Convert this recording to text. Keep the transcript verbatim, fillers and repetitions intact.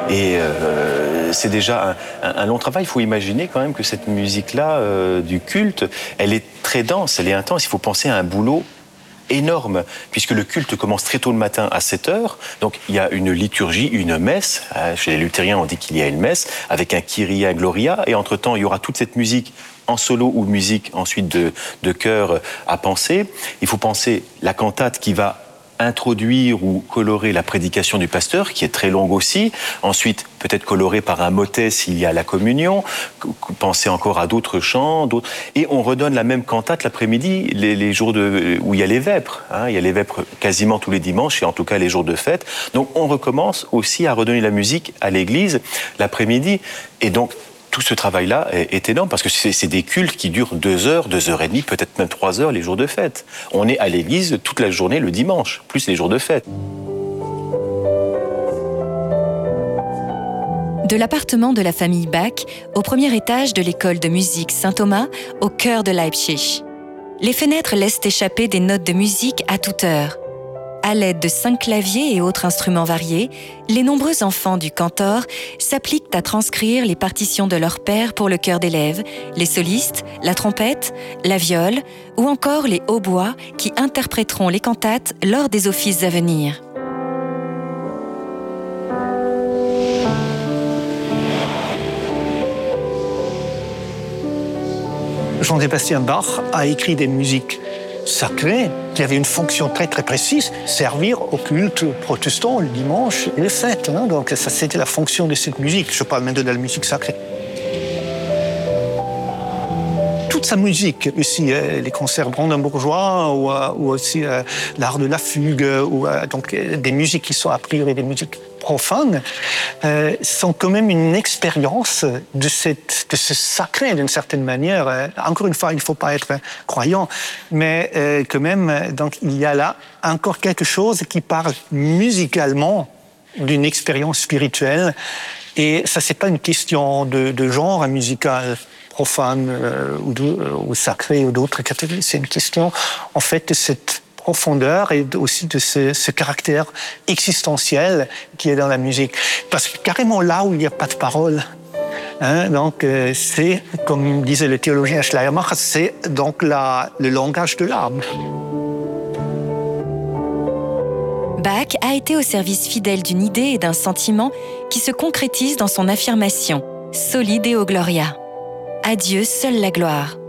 Et euh, c'est déjà un, un, un long travail. Il faut imaginer quand même que cette musique-là, euh, du culte, elle est très dense, elle est intense. Il faut penser à un boulot énorme, puisque le culte commence très tôt le matin à sept heures. Donc il y a une liturgie, une messe. Chez les luthériens, on dit qu'il y a une messe avec un Kyrie, un Gloria. Et entre-temps, il y aura toute cette musique en solo ou musique ensuite de, de chœur à penser. Il faut penser la cantate qui va introduire ou colorer la prédication du pasteur, qui est très longue aussi. Ensuite, peut-être colorée par un motet s'il y a la communion. Pensez encore à d'autres chants, d'autres. Et on redonne la même cantate l'après-midi, les, les jours de, où il y a les vêpres. Hein. Il y a les vêpres quasiment tous les dimanches, et en tout cas les jours de fête. Donc on recommence aussi à redonner la musique à l'église l'après-midi. Et donc, tout ce travail-là est énorme parce que c'est des cultes qui durent deux heures, deux heures et demie, peut-être même trois heures les jours de fête. On est à l'église toute la journée le dimanche, plus les jours de fête. De l'appartement de la famille Bach au premier étage de l'école de musique Saint-Thomas, au cœur de Leipzig. Les fenêtres laissent échapper des notes de musique à toute heure. À l'aide de cinq claviers et autres instruments variés, les nombreux enfants du cantor s'appliquent à transcrire les partitions de leur père pour le chœur d'élèves, les solistes, la trompette, la viole ou encore les hautbois qui interpréteront les cantates lors des offices à venir. Jean-Sébastien Bach a écrit des musiques sacrées qui avaient une fonction très très précise, servir au culte protestant le dimanche et les fêtes. Hein. Donc ça, c'était la fonction de cette musique. Je parle maintenant de la musique sacrée. Toute sa musique, aussi euh, les concerts brandebourgeois ou, euh, ou aussi euh, l'art de la fugue, ou euh, donc euh, des musiques qui sont a priori des musiques profanes, euh, sont quand même une expérience de, cette, de ce sacré d'une certaine manière. Euh, encore une fois, il ne faut pas être croyant, mais euh, quand même, donc, il y a là encore quelque chose qui parle musicalement d'une expérience spirituelle. Et ça, c'est pas une question de, de genre musical profane euh, ou, de, euh, ou sacré ou d'autres catégories. C'est une question, en fait, de cette profondeur et aussi de ce, ce caractère existentiel qui est dans la musique. Parce que carrément là où il n'y a pas de parole, hein, donc euh, c'est, comme disait le théologien Schleiermacher, c'est donc la, le langage de l'âme. Bach a été au service fidèle d'une idée et d'un sentiment qui se concrétise dans son affirmation « Soli Deo Gloria ». À Dieu seule la gloire.